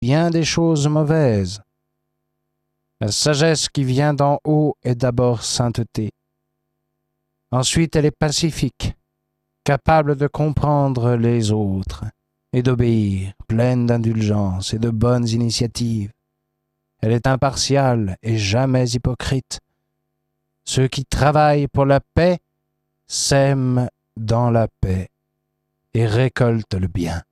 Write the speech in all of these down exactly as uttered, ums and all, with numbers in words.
bien des choses mauvaises. La sagesse qui vient d'en haut est d'abord sainteté. Ensuite, elle est pacifique, capable de comprendre les autres et d'obéir, pleine d'indulgence et de bonnes initiatives. Elle est impartiale et jamais hypocrite. Ceux qui travaillent pour la paix sèment dans la paix et récoltent le bien.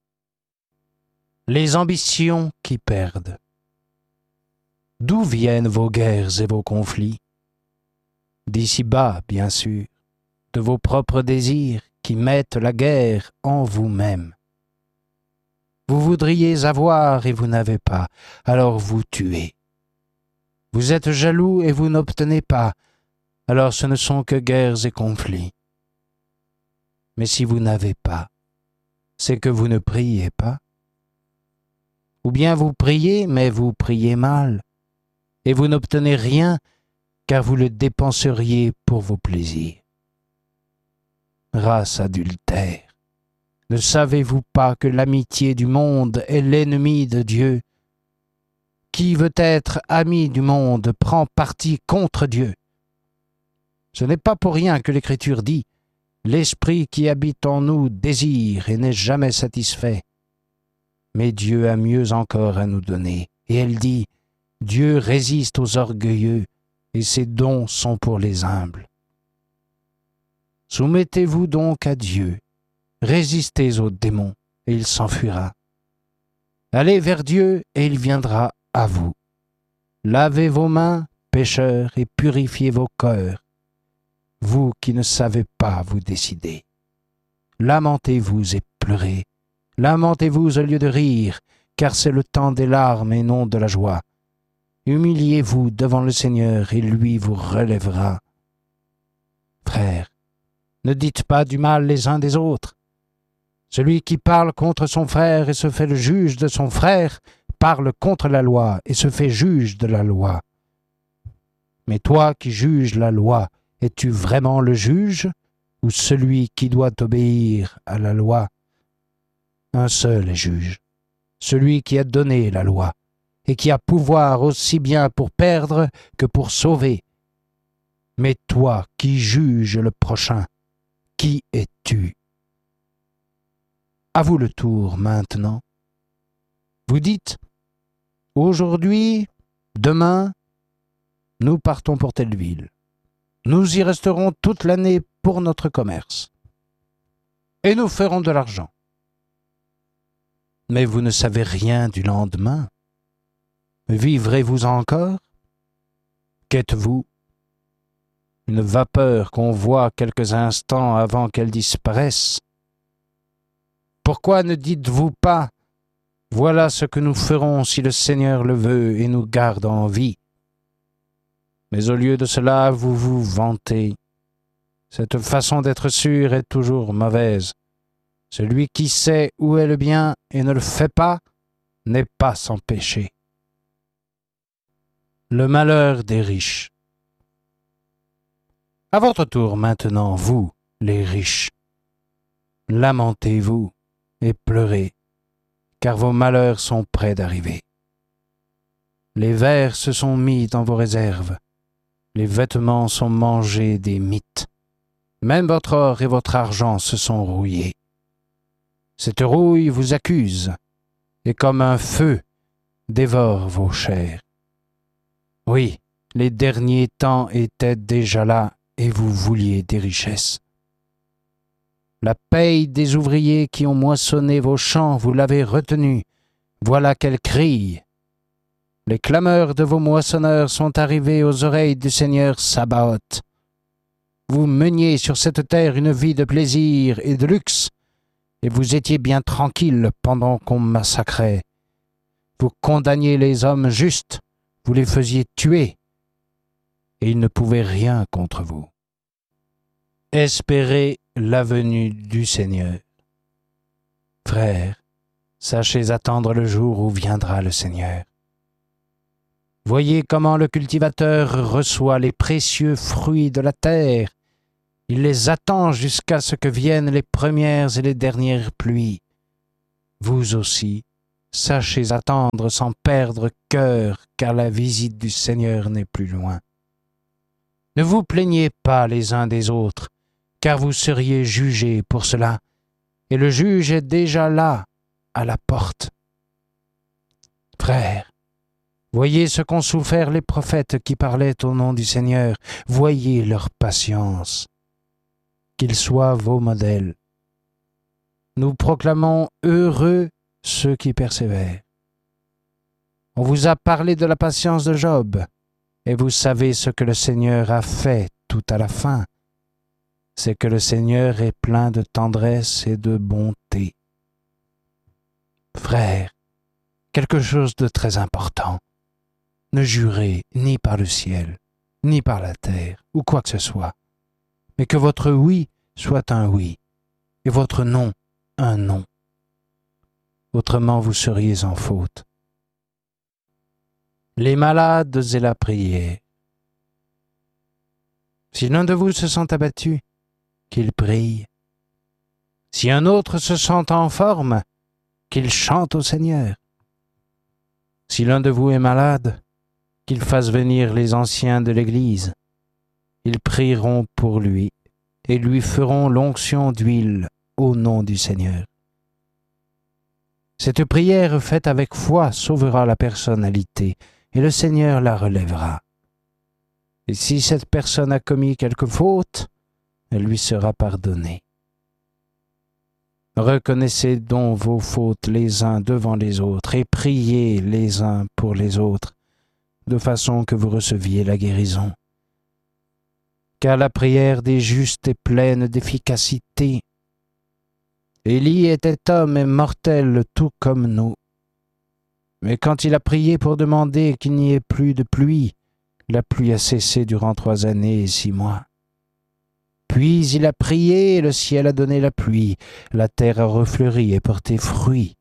Les ambitions qui perdent. D'où viennent vos guerres et vos conflits? D'ici bas, bien sûr, de vos propres désirs qui mettent la guerre en vous-même. Vous voudriez avoir et vous n'avez pas, alors vous tuez. Vous êtes jaloux et vous n'obtenez pas, alors ce ne sont que guerres et conflits. Mais si vous n'avez pas, c'est que vous ne priez pas. Ou bien vous priez, mais vous priez mal, et vous n'obtenez rien, car vous le dépenseriez pour vos plaisirs. Race adultère, ne savez-vous pas que l'amitié du monde est l'ennemi de Dieu? Qui veut être ami du monde prend parti contre Dieu. Ce n'est pas pour rien que l'Écriture dit « L'esprit qui habite en nous désire et n'est jamais satisfait. » Mais Dieu a mieux encore à nous donner. Et elle dit « Dieu résiste aux orgueilleux et ses dons sont pour les humbles. » Soumettez-vous donc à Dieu. Résistez au démon, et il s'enfuira. Allez vers Dieu, et il viendra à vous. Lavez vos mains, pécheurs, et purifiez vos cœurs, vous qui ne savez pas vous décider. Lamentez-vous et pleurez. Lamentez-vous au lieu de rire, car c'est le temps des larmes et non de la joie. Humiliez-vous devant le Seigneur, et lui vous relèvera. Frères, ne dites pas du mal les uns des autres. Celui qui parle contre son frère et se fait le juge de son frère parle contre la loi et se fait juge de la loi. Mais toi qui juges la loi, es-tu vraiment le juge ou celui qui doit obéir à la loi? Un seul est juge, celui qui a donné la loi et qui a pouvoir aussi bien pour perdre que pour sauver. Mais toi qui juges le prochain, qui es-tu? À vous le tour maintenant. Vous dites, aujourd'hui, demain, nous partons pour telle ville. Nous y resterons toute l'année pour notre commerce. Et nous ferons de l'argent. Mais vous ne savez rien du lendemain. Vivrez-vous encore? Qu'êtes-vous? Une vapeur qu'on voit quelques instants avant qu'elle disparaisse. Pourquoi ne dites-vous pas « Voilà ce que nous ferons si le Seigneur le veut et nous garde en vie » Mais au lieu de cela, vous vous vantez. Cette façon d'être sûr est toujours mauvaise. Celui qui sait où est le bien et ne le fait pas n'est pas sans péché. Le malheur des riches. À votre tour maintenant, vous, les riches, lamentez-vous et pleurez, car vos malheurs sont près d'arriver. Les vers se sont mis dans vos réserves, les vêtements sont mangés des mites, même votre or et votre argent se sont rouillés. Cette rouille vous accuse, et comme un feu dévore vos chairs. Oui, les derniers temps étaient déjà là, et vous vouliez des richesses. La paye des ouvriers qui ont moissonné vos champs, vous l'avez retenue. Voilà qu'elle crie. Les clameurs de vos moissonneurs sont arrivées aux oreilles du Seigneur Sabaoth. Vous meniez sur cette terre une vie de plaisir et de luxe, et vous étiez bien tranquille pendant qu'on massacrait. Vous condamniez les hommes justes, vous les faisiez tuer, et ils ne pouvaient rien contre vous. Espérez la venue du Seigneur. Frères, sachez attendre le jour où viendra le Seigneur. Voyez comment le cultivateur reçoit les précieux fruits de la terre. Il les attend jusqu'à ce que viennent les premières et les dernières pluies. Vous aussi, sachez attendre sans perdre cœur, car la visite du Seigneur n'est plus loin. Ne vous plaignez pas les uns des autres, car vous seriez jugés pour cela, et le juge est déjà là, à la porte. Frères, voyez ce qu'ont souffert les prophètes qui parlaient au nom du Seigneur, voyez leur patience. Qu'ils soient vos modèles. Nous proclamons heureux ceux qui persévèrent. On vous a parlé de la patience de Job, et vous savez ce que le Seigneur a fait tout à la fin. C'est que le Seigneur est plein de tendresse et de bonté. Frères, quelque chose de très important. Ne jurez ni par le ciel, ni par la terre, ou quoi que ce soit, mais que votre oui soit un oui, et votre non un non. Autrement vous seriez en faute. Les malades et la prière. Si l'un de vous se sent abattu, qu'il prie. Si un autre se sent en forme, qu'il chante au Seigneur. Si l'un de vous est malade, qu'il fasse venir les anciens de l'Église. Ils prieront pour lui et lui feront l'onction d'huile au nom du Seigneur. Cette prière faite avec foi sauvera la personnalité et le Seigneur la relèvera. Et si cette personne a commis quelque faute, elle lui sera pardonnée. Reconnaissez donc vos fautes les uns devant les autres et priez les uns pour les autres, de façon que vous receviez la guérison. Car la prière des justes est pleine d'efficacité. Élie était homme et mortel tout comme nous. Mais quand il a prié pour demander qu'il n'y ait plus de pluie, la pluie a cessé durant trois années et six mois. Puis il a prié et le ciel a donné la pluie, la terre a refleuri et porté fruit.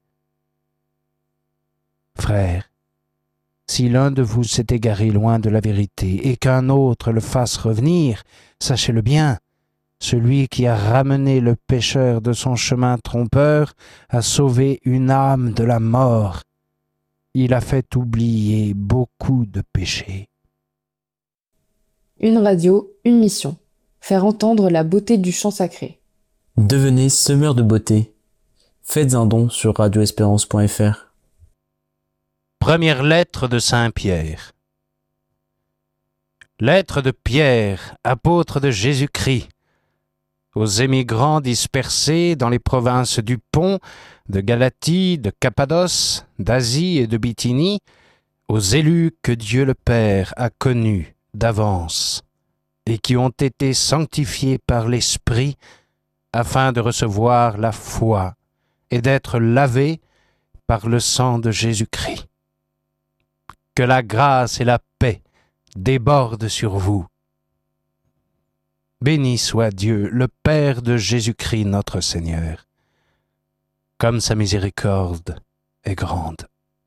Frères, si l'un de vous s'est égaré loin de la vérité et qu'un autre le fasse revenir, sachez-le bien, celui qui a ramené le pécheur de son chemin trompeur a sauvé une âme de la mort. Il a fait oublier beaucoup de péchés. Une radio, une mission. Faire entendre la beauté du chant sacré. Devenez semeur de beauté. Faites un don sur radio espérance point f r. Première lettre de Saint Pierre. Lettre de Pierre, apôtre de Jésus-Christ, aux émigrants dispersés dans les provinces du Pont, de Galatie, de Cappadoce, d'Asie et de Bithynie, aux élus que Dieu le Père a connus d'avance et qui ont été sanctifiés par l'Esprit afin de recevoir la foi et d'être lavés par le sang de Jésus-Christ. Que la grâce et la paix débordent sur vous. Béni soit Dieu, le Père de Jésus-Christ notre Seigneur, comme sa miséricorde est grande.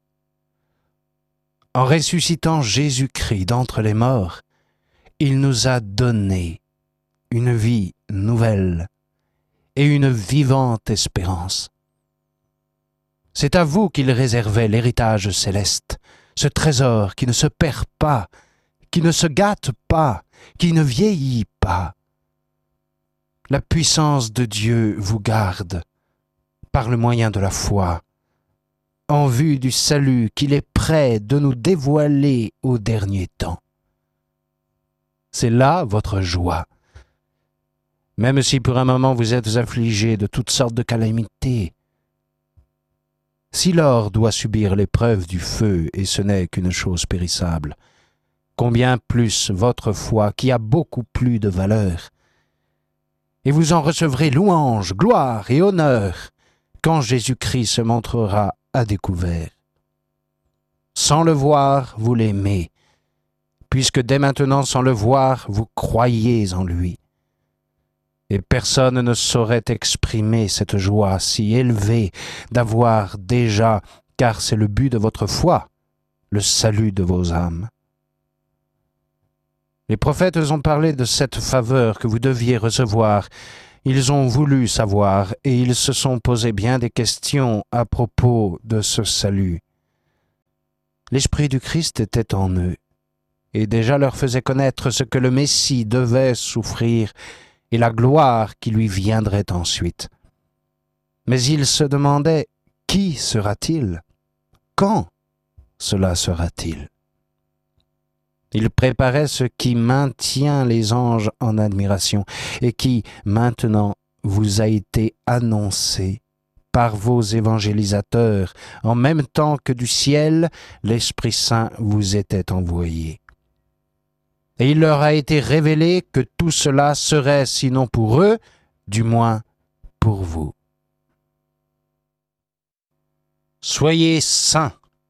En ressuscitant Jésus-Christ d'entre les morts, il nous a donné une vie nouvelle et une vivante espérance. C'est à vous qu'il réservait l'héritage céleste, ce trésor qui ne se perd pas, qui ne se gâte pas, qui ne vieillit pas. La puissance de Dieu vous garde, par le moyen de la foi, en vue du salut qu'il est prêt de nous dévoiler au dernier temps. C'est là votre joie. Même si pour un moment vous êtes affligés de toutes sortes de calamités, si l'or doit subir l'épreuve du feu et ce n'est qu'une chose périssable, combien plus votre foi qui a beaucoup plus de valeur. Et vous en recevrez louange, gloire et honneur quand Jésus-Christ se montrera à découvert. Sans le voir, vous l'aimez, puisque dès maintenant, sans le voir, vous croyez en lui. Et personne ne saurait exprimer cette joie si élevée d'avoir déjà, car c'est le but de votre foi, le salut de vos âmes. Les prophètes ont parlé de cette faveur que vous deviez recevoir. Ils ont voulu savoir et ils se sont posé bien des questions à propos de ce salut. L'Esprit du Christ était en eux et déjà leur faisait connaître ce que le Messie devait souffrir et la gloire qui lui viendrait ensuite. Mais ils se demandaient « Qui sera-t-il ? Quand cela sera-t-il » Il préparait ce qui maintient les anges en admiration et qui, maintenant, vous a été annoncé par vos évangélisateurs, en même temps que du ciel, l'Esprit Saint vous était envoyé. Et il leur a été révélé que tout cela serait, sinon pour eux, du moins pour vous. Soyez saints.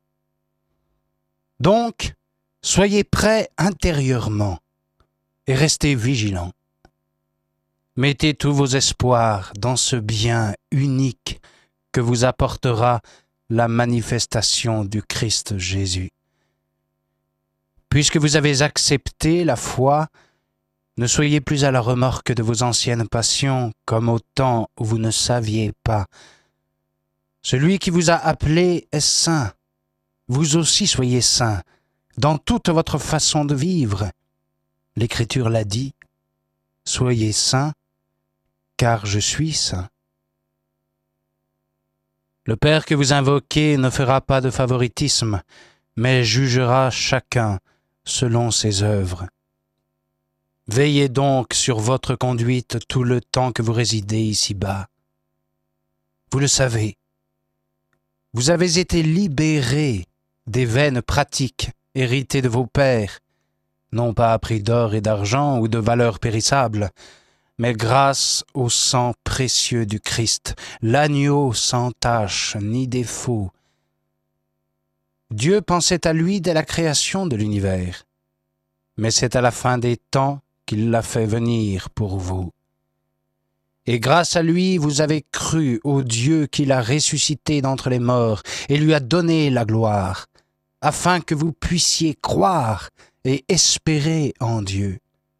Donc, soyez prêts intérieurement et restez vigilants. Mettez tous vos espoirs dans ce bien unique que vous apportera la manifestation du Christ Jésus. Puisque vous avez accepté la foi, ne soyez plus à la remorque de vos anciennes passions, comme au temps où vous ne saviez pas. Celui qui vous a appelé est saint. Vous aussi soyez saints dans toute votre façon de vivre. L'Écriture l'a dit, « Soyez saints, car je suis saint. » Le Père que vous invoquez ne fera pas de favoritisme, mais jugera chacun selon ses œuvres. Veillez donc sur votre conduite tout le temps que vous résidez ici-bas. Vous le savez, vous avez été libérés des vaines pratiques héritées de vos pères, non pas à prix d'or et d'argent ou de valeur périssable, mais grâce au sang précieux du Christ, l'agneau sans tache ni défaut. Dieu pensait à lui dès la création de l'univers, mais c'est à la fin des temps qu'il l'a fait venir pour vous. Et grâce à lui, vous avez cru au Dieu qui l'a ressuscité d'entre les morts et lui a donné la gloire, afin que vous puissiez croire et espérer en Dieu.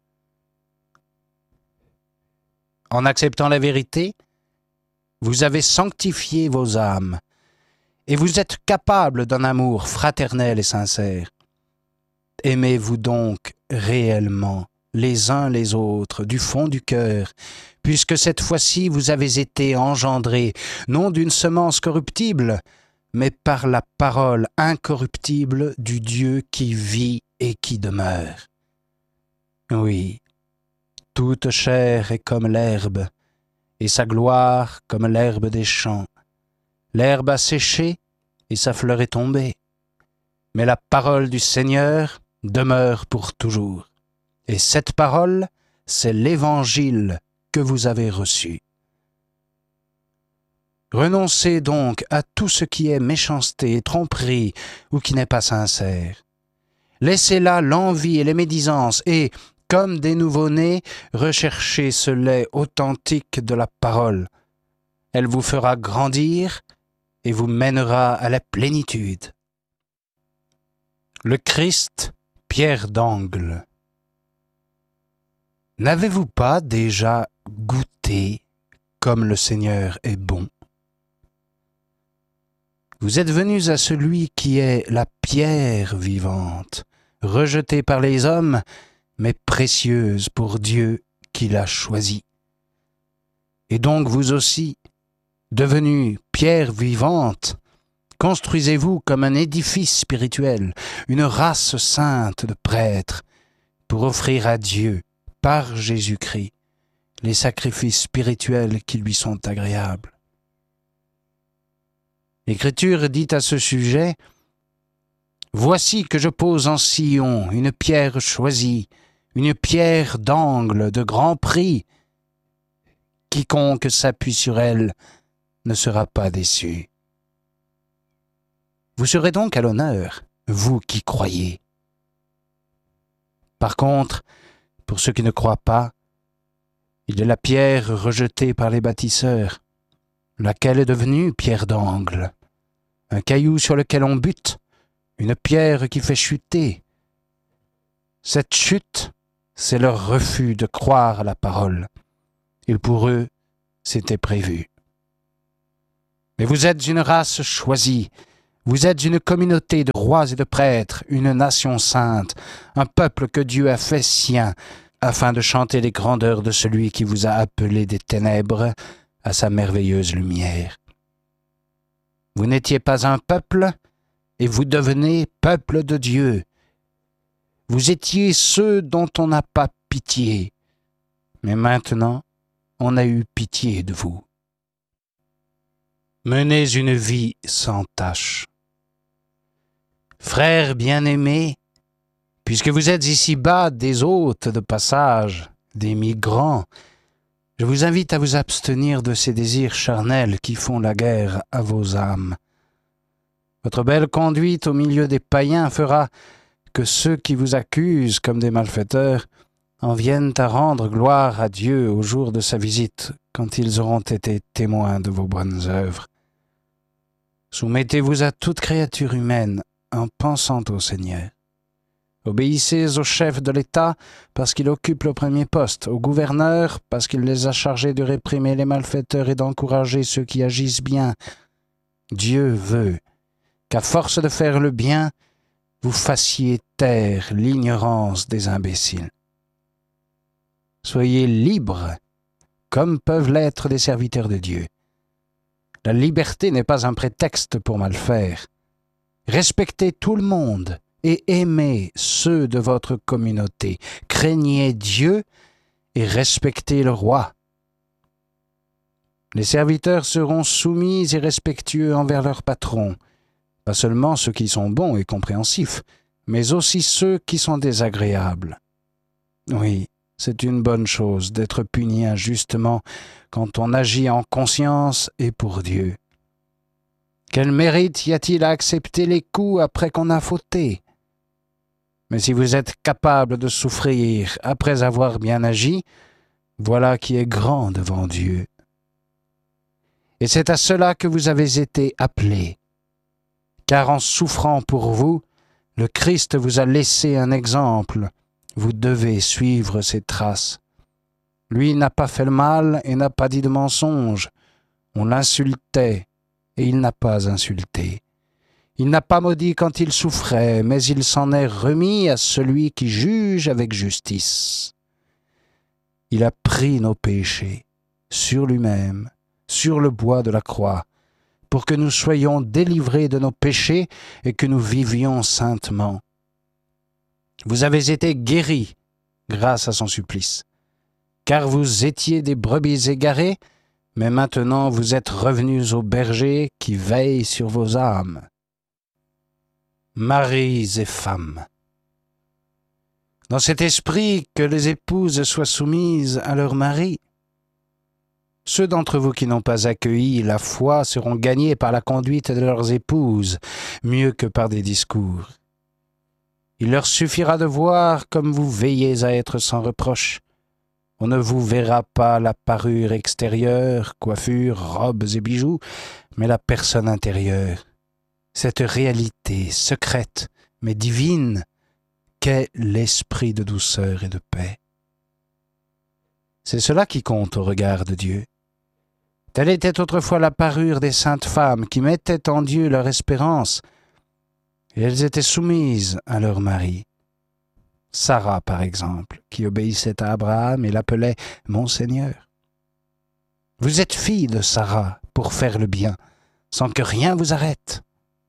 En acceptant la vérité, vous avez sanctifié vos âmes et vous êtes capables d'un amour fraternel et sincère. Aimez-vous donc réellement les uns les autres du fond du cœur, puisque cette fois-ci vous avez été engendrés, non d'une semence corruptible, mais par la parole incorruptible du Dieu qui vit et qui demeure. Oui, toute chair est comme l'herbe, et sa gloire comme l'herbe des champs. L'herbe a séché, et sa fleur est tombée. Mais la parole du Seigneur demeure pour toujours. Et cette parole, c'est l'Évangile que vous avez reçu. Renoncez donc à tout ce qui est méchanceté, tromperie ou qui n'est pas sincère. Laissez là l'envie et les médisances et, comme des nouveau-nés, recherchez ce lait authentique de la parole. Elle vous fera grandir et vous mènera à la plénitude. Le Christ, pierre d'angle. N'avez-vous pas déjà goûté comme le Seigneur est bon? Vous êtes venus à celui qui est la pierre vivante, rejetée par les hommes, mais précieuse pour Dieu qui l'a choisie. Et donc vous aussi, devenus pierre vivante, construisez-vous comme un édifice spirituel, une race sainte de prêtres, pour offrir à Dieu, par Jésus-Christ, les sacrifices spirituels qui lui sont agréables. L'Écriture dit à ce sujet, « Voici que je pose en Sion une pierre choisie, une pierre d'angle de grand prix. Quiconque s'appuie sur elle ne sera pas déçu. » Vous serez donc à l'honneur, vous qui croyez. Par contre, pour ceux qui ne croient pas, il est la pierre rejetée par les bâtisseurs, laquelle est devenue pierre d'angle, un caillou sur lequel on bute, une pierre qui fait chuter. Cette chute, c'est leur refus de croire à la parole, et pour eux, c'était prévu. Mais vous êtes une race choisie, vous êtes une communauté de rois et de prêtres, une nation sainte, un peuple que Dieu a fait sien, afin de chanter les grandeurs de celui qui vous a appelés des ténèbres à sa merveilleuse lumière. Vous n'étiez pas un peuple, et vous devenez peuple de Dieu. Vous étiez ceux dont on n'a pas pitié, mais maintenant, on a eu pitié de vous. Menez une vie sans tache. Frères bien-aimés, puisque vous êtes ici-bas des hôtes de passage, des migrants, je vous invite à vous abstenir de ces désirs charnels qui font la guerre à vos âmes. Votre belle conduite au milieu des païens fera que ceux qui vous accusent comme des malfaiteurs en viennent à rendre gloire à Dieu au jour de sa visite, quand ils auront été témoins de vos bonnes œuvres. Soumettez-vous à toute créature humaine en pensant au Seigneur. Obéissez au chef de l'État parce qu'il occupe le premier poste, au gouverneur parce qu'il les a chargés de réprimer les malfaiteurs et d'encourager ceux qui agissent bien. Dieu veut qu'à force de faire le bien, vous fassiez taire l'ignorance des imbéciles. Soyez libres, comme peuvent l'être des serviteurs de Dieu. La liberté n'est pas un prétexte pour mal faire. Respectez tout le monde et aimez ceux de votre communauté. Craignez Dieu et respectez le roi. Les serviteurs seront soumis et respectueux envers leur patron, pas seulement ceux qui sont bons et compréhensifs, mais aussi ceux qui sont désagréables. Oui, c'est une bonne chose d'être puni injustement quand on agit en conscience et pour Dieu. Quel mérite y a-t-il à accepter les coups après qu'on a fauté? Mais si vous êtes capable de souffrir après avoir bien agi, voilà qui est grand devant Dieu. Et c'est à cela que vous avez été appelés, car en souffrant pour vous, le Christ vous a laissé un exemple. Vous devez suivre ses traces. Lui n'a pas fait le mal et n'a pas dit de mensonge. On l'insultait et il n'a pas insulté. Il n'a pas maudit quand il souffrait, mais il s'en est remis à celui qui juge avec justice. Il a pris nos péchés sur lui-même, sur le bois de la croix, pour que nous soyons délivrés de nos péchés et que nous vivions saintement. Vous avez été guéris grâce à son supplice, car vous étiez des brebis égarées, mais maintenant vous êtes revenus au berger qui veille sur vos âmes. Maris et femmes. Dans cet esprit que les épouses soient soumises à leur mari. Ceux d'entre vous qui n'ont pas accueilli la foi seront gagnés par la conduite de leurs épouses, mieux que par des discours. Il leur suffira de voir comme vous veillez à être sans reproche. On ne vous verra pas la parure extérieure, coiffure, robes et bijoux, mais la personne intérieure. Cette réalité secrète, mais divine, qu'est l'esprit de douceur et de paix. C'est cela qui compte au regard de Dieu. Telle était autrefois la parure des saintes femmes qui mettaient en Dieu leur espérance, et elles étaient soumises à leur mari. Sarah, par exemple, qui obéissait à Abraham et l'appelait « Mon Seigneur ». Vous êtes fille de Sarah pour faire le bien, sans que rien vous arrête.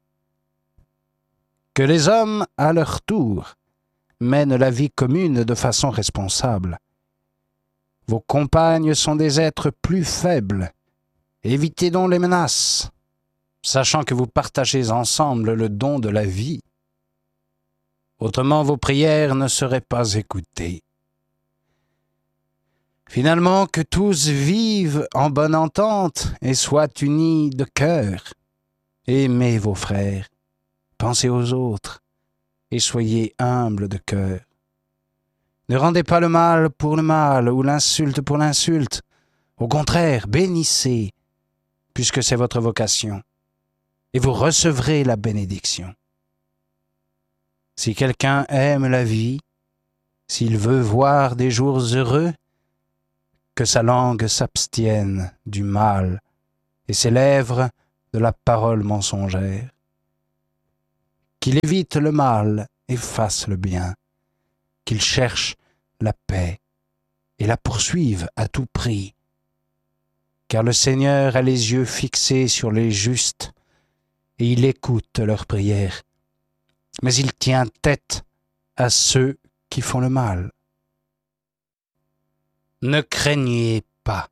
Que les hommes, à leur tour, mènent la vie commune de façon responsable. Vos compagnes sont des êtres plus faibles. Évitez donc les menaces, sachant que vous partagez ensemble le don de la vie. Autrement, vos prières ne seraient pas écoutées. Finalement, que tous vivent en bonne entente et soient unis de cœur. Aimez vos frères, pensez aux autres et soyez humbles de cœur. Ne rendez pas le mal pour le mal ou l'insulte pour l'insulte. Au contraire, bénissez, puisque c'est votre vocation, et vous recevrez la bénédiction. Si quelqu'un aime la vie, s'il veut voir des jours heureux, que sa langue s'abstienne du mal et ses lèvres de la parole mensongère. Qu'il évite le mal et fasse le bien, qu'il cherche la paix et la poursuive à tout prix. Car le Seigneur a les yeux fixés sur les justes et il écoute leurs prières, mais il tient tête à ceux qui font le mal. Ne craignez pas.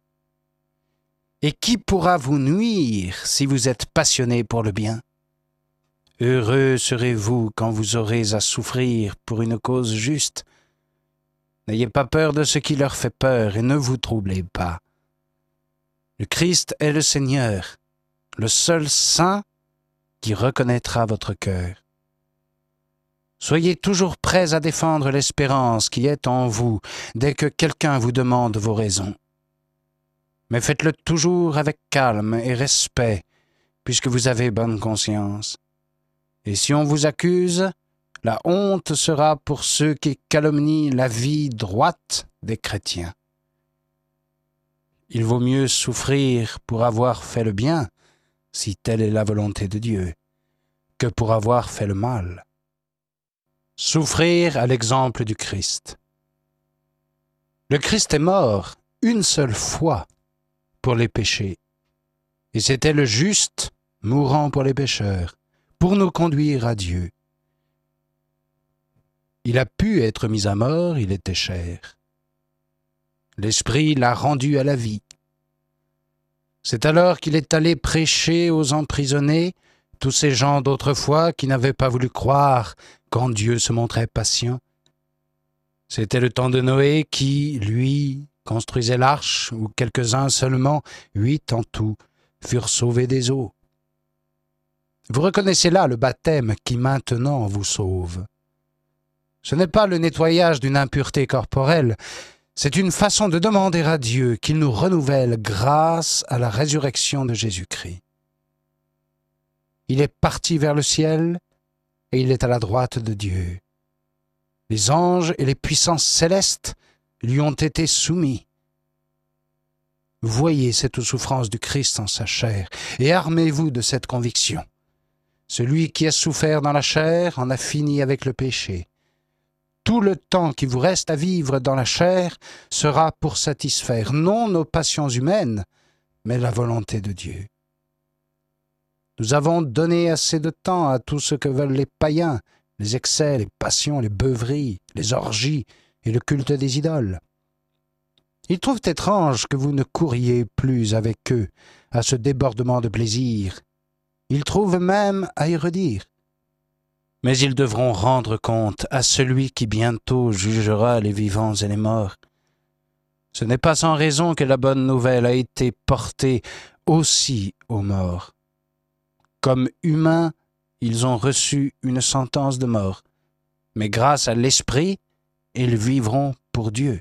Et qui pourra vous nuire si vous êtes passionné pour le bien? Heureux serez-vous quand vous aurez à souffrir pour une cause juste. N'ayez pas peur de ce qui leur fait peur et ne vous troublez pas. Le Christ est le Seigneur, le seul saint qui reconnaîtra votre cœur. Soyez toujours prêts à défendre l'espérance qui est en vous dès que quelqu'un vous demande vos raisons. Mais faites-le toujours avec calme et respect, puisque vous avez bonne conscience. Et si on vous accuse, la honte sera pour ceux qui calomnient la vie droite des chrétiens. Il vaut mieux souffrir pour avoir fait le bien, si telle est la volonté de Dieu, que pour avoir fait le mal. Souffrir à l'exemple du Christ. Le Christ est mort une seule fois pour les péchés, et c'était le juste mourant pour les pécheurs, pour nous conduire à Dieu. Il a pu être mis à mort, il était cher. L'Esprit l'a rendu à la vie. C'est alors qu'il est allé prêcher aux emprisonnés, tous ces gens d'autrefois qui n'avaient pas voulu croire quand Dieu se montrait patient. C'était le temps de Noé qui, lui, construisait l'arche, où quelques-uns seulement, huit en tout, furent sauvés des eaux. Vous reconnaissez là le baptême qui maintenant vous sauve. Ce n'est pas le nettoyage d'une impureté corporelle, c'est une façon de demander à Dieu qu'il nous renouvelle grâce à la résurrection de Jésus-Christ. Il est parti vers le ciel et il est à la droite de Dieu. Les anges et les puissances célestes lui ont été soumis. Voyez cette souffrance du Christ en sa chair et armez-vous de cette conviction. Celui qui a souffert dans la chair en a fini avec le péché. Tout le temps qui vous reste à vivre dans la chair sera pour satisfaire non nos passions humaines, mais la volonté de Dieu. Nous avons donné assez de temps à tout ce que veulent les païens, les excès, les passions, les beuveries, les orgies et le culte des idoles. Ils trouvent étrange que vous ne couriez plus avec eux à ce débordement de plaisir. Ils trouvent même à y redire. Mais ils devront rendre compte à celui qui bientôt jugera les vivants et les morts. Ce n'est pas sans raison que la bonne nouvelle a été portée aussi aux morts. Comme humains, ils ont reçu une sentence de mort, mais grâce à l'Esprit, ils vivront pour Dieu.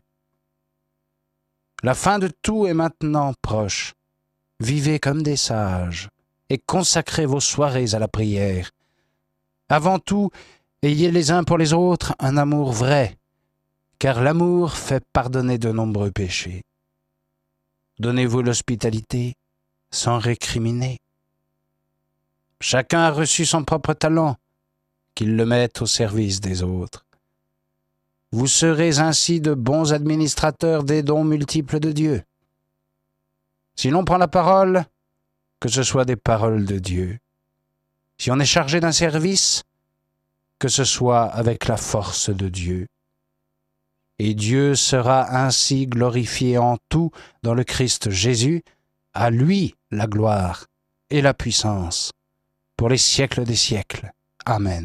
La fin de tout est maintenant proche. Vivez comme des sages et consacrez vos soirées à la prière. Avant tout, ayez les uns pour les autres un amour vrai, car l'amour fait pardonner de nombreux péchés. Donnez-vous l'hospitalité sans récriminer. Chacun a reçu son propre talent, qu'il le mette au service des autres. Vous serez ainsi de bons administrateurs des dons multiples de Dieu. Si l'on prend la parole, que ce soit des paroles de Dieu. Si on est chargé d'un service, que ce soit avec la force de Dieu. Et Dieu sera ainsi glorifié en tout dans le Christ Jésus, à lui la gloire et la puissance, pour les siècles des siècles. Amen.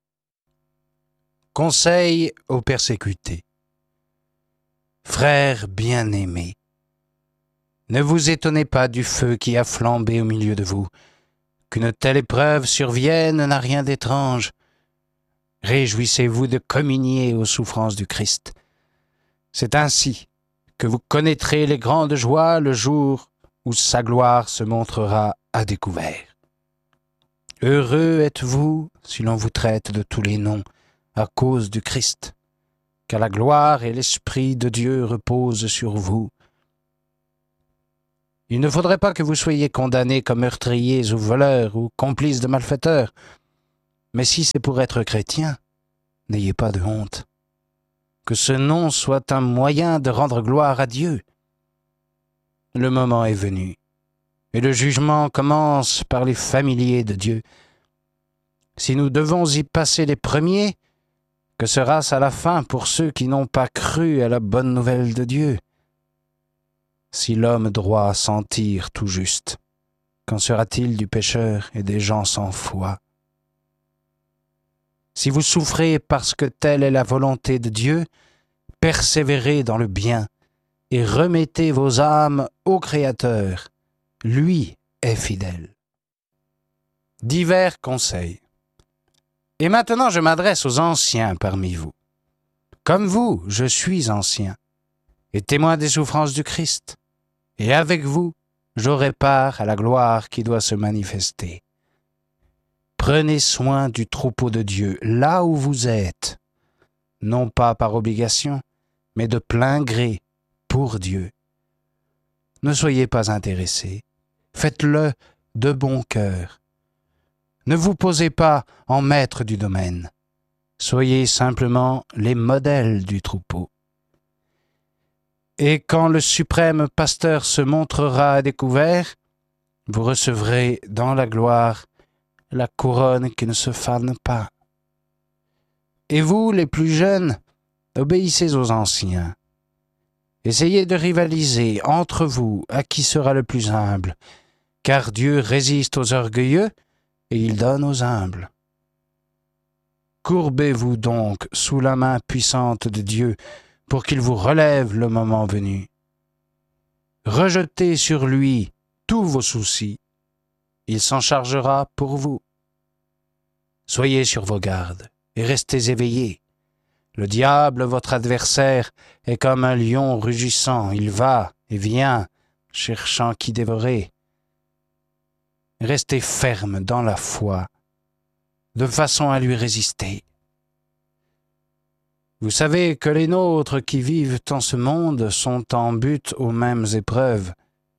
Conseil aux persécutés. Frères bien-aimés, ne vous étonnez pas du feu qui a flambé au milieu de vous. Qu'une telle épreuve survienne n'a rien d'étrange. Réjouissez-vous de communier aux souffrances du Christ. C'est ainsi que vous connaîtrez les grandes joies le jour où sa gloire se montrera à découvert. Heureux êtes-vous si l'on vous traite de tous les noms à cause du Christ, car la gloire et l'Esprit de Dieu reposent sur vous Il ne faudrait pas que vous soyez condamnés comme meurtriers ou voleurs ou complices de malfaiteurs. Mais si c'est pour être chrétien, n'ayez pas de honte. Que ce nom soit un moyen de rendre gloire à Dieu. Le moment est venu, et le jugement commence par les familiers de Dieu. Si nous devons y passer les premiers, que sera-ce à la fin pour ceux qui n'ont pas cru à la bonne nouvelle de Dieu? Si l'homme droit s'en tire tout juste, qu'en sera-t-il du pécheur et des gens sans foi? Si vous souffrez parce que telle est la volonté de Dieu, persévérez dans le bien et remettez vos âmes au Créateur. Lui est fidèle. Divers conseils. Et maintenant je m'adresse aux anciens parmi vous. Comme vous, je suis ancien, et témoin des souffrances du Christ. Et avec vous, j'aurai part à la gloire qui doit se manifester. Prenez soin du troupeau de Dieu, là où vous êtes, non pas par obligation, mais de plein gré, pour Dieu. Ne soyez pas intéressés, faites-le de bon cœur. Ne vous posez pas en maître du domaine, soyez simplement les modèles du troupeau. Et quand le suprême pasteur se montrera à découvert, vous recevrez dans la gloire la couronne qui ne se fane pas. Et vous, les plus jeunes, obéissez aux anciens. Essayez de rivaliser entre vous à qui sera le plus humble, car Dieu résiste aux orgueilleux et il donne aux humbles. Courbez-vous donc sous la main puissante de Dieu pour qu'il vous relève le moment venu. Rejetez sur lui tous vos soucis. Il s'en chargera pour vous. Soyez sur vos gardes et restez éveillés. Le diable, votre adversaire, est comme un lion rugissant. Il va et vient, cherchant qui dévorer. Restez ferme dans la foi, de façon à lui résister. Vous savez que les nôtres qui vivent en ce monde sont en butte aux mêmes épreuves.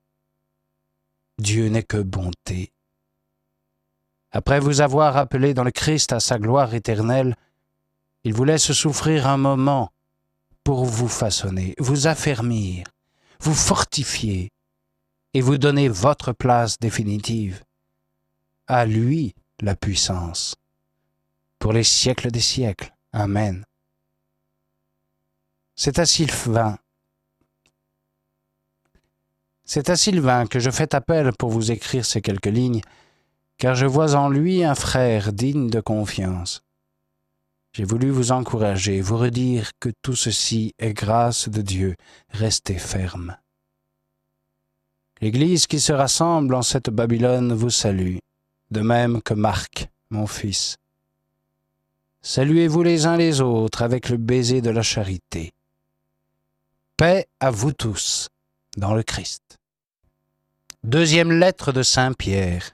Dieu n'est que bonté. Après vous avoir appelé dans le Christ à sa gloire éternelle, il vous laisse souffrir un moment pour vous façonner, vous affermir, vous fortifier et vous donner votre place définitive. À lui la puissance, pour les siècles des siècles. Amen. C'est à Sylvain. C'est à Sylvain que je fais appel pour vous écrire ces quelques lignes, car je vois en lui un frère digne de confiance. J'ai voulu vous encourager, vous redire que tout ceci est grâce de Dieu. Restez ferme. L'Église qui se rassemble en cette Babylone vous salue, de même que Marc, mon fils. Saluez-vous les uns les autres avec le baiser de la charité. Paix à vous tous dans le Christ. Deuxième lettre de Saint Pierre.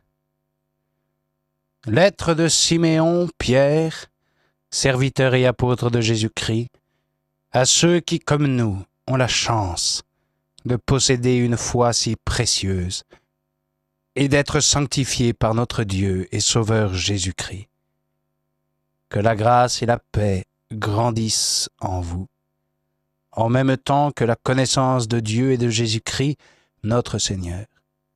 Lettre de Siméon, Pierre, serviteur et apôtre de Jésus-Christ, à ceux qui, comme nous, ont la chance de posséder une foi si précieuse et d'être sanctifiés par notre Dieu et Sauveur Jésus-Christ. Que la grâce et la paix grandissent en vous, en même temps que la connaissance de Dieu et de Jésus-Christ, notre Seigneur.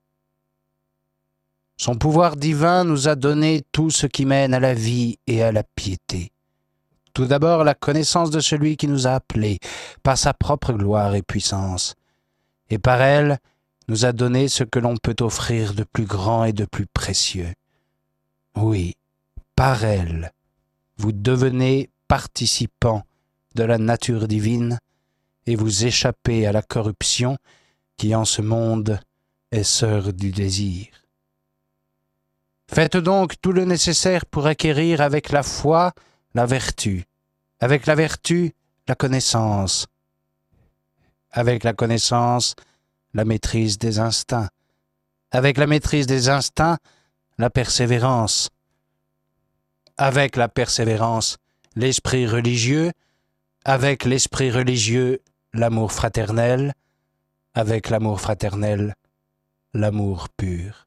Son pouvoir divin nous a donné tout ce qui mène à la vie et à la piété. Tout d'abord, la connaissance de celui qui nous a appelés par sa propre gloire et puissance, et par elle nous a donné ce que l'on peut offrir de plus grand et de plus précieux. Oui, par elle, vous devenez participants de la nature divine et vous échappez à la corruption qui en ce monde est sœur du désir. Faites donc tout le nécessaire pour acquérir avec la foi la vertu, avec la vertu la connaissance, avec la connaissance la maîtrise des instincts, avec la maîtrise des instincts la persévérance, avec la persévérance l'esprit religieux, avec l'esprit religieux l'amour fraternel, avec l'amour fraternel l'amour pur.